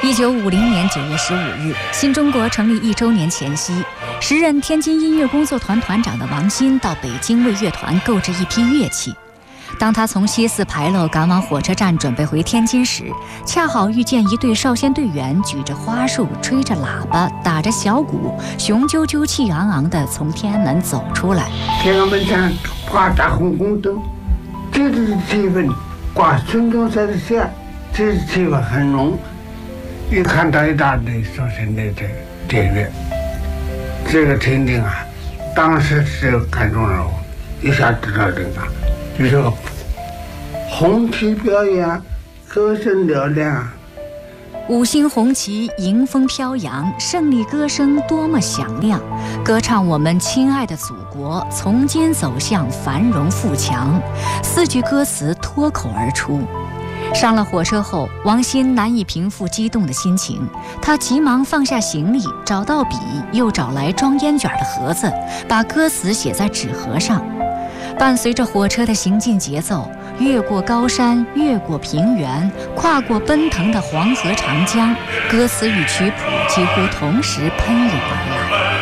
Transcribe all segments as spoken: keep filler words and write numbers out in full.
一九五零年九月十五日，新中国成立一周年前夕，时任天津音乐工作团团长的王新到北京为乐团购置一批乐器。当他从西四牌楼赶往火车站准备回天津时，恰好遇见一队少先队员举着花束、吹着喇叭、打着小鼓，雄赳赳气昂昂地从天安门走出来。 天安门上挂大红红灯，这个气氛挂孙中山的像，这个气氛很浓。一看到一大队少先队的队员，这个情景啊，当时是看中了我，一下知道这个这个红旗表演，歌声嘹亮， 五星红旗迎风飘扬，胜利歌声多么响亮，歌唱我们亲爱的祖国从今走向繁荣富强，四句歌词脱口而出。上了火车后，王新难以平复激动的心情，他急忙放下行李，找到笔，又找来装烟卷的盒子，把歌词写在纸盒上。伴随着火车的行进节奏，越过高山，越过平原，跨过奔腾的黄河长江，歌词与曲谱几乎同时喷涌而来。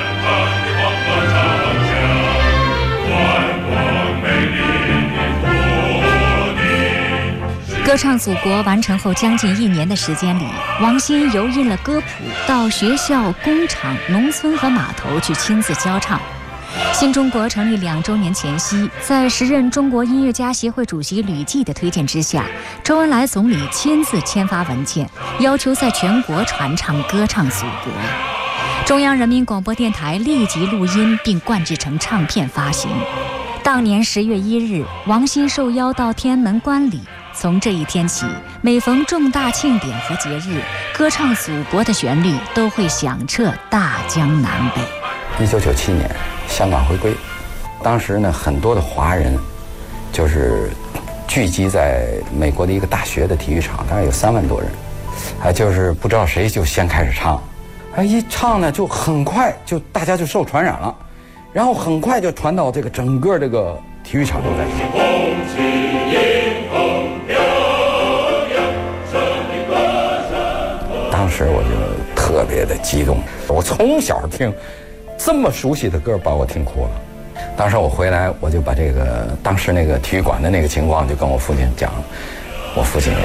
歌唱祖国完成后将近一年的时间里，王新油印了歌谱，到学校、工厂、农村和码头去亲自教唱。新中国成立两周年前夕，在时任中国音乐家协会主席吕骥的推荐之下，周恩来总理亲自签发文件，要求在全国传唱歌唱祖国。中央人民广播电台立即录音并灌制成唱片发行。当年十月一日，王新受邀到天安门观礼。从这一天起，每逢重大庆典和节日，歌唱祖国的旋律都会响彻大江南北。 一九九七年，香港回归，当时呢，很多的华人就是聚集在美国的一个大学的体育场，大概有三万多人，还就是不知道谁就先开始唱，哎，一唱呢就很快就大家就受传染了，然后很快就传到这个整个这个体育场都在唱。当时我就特别的激动，我从小听这么熟悉的歌，把我听哭了。当时我回来，我就把这个当时那个体育馆的那个情况就跟我父亲讲，我父亲也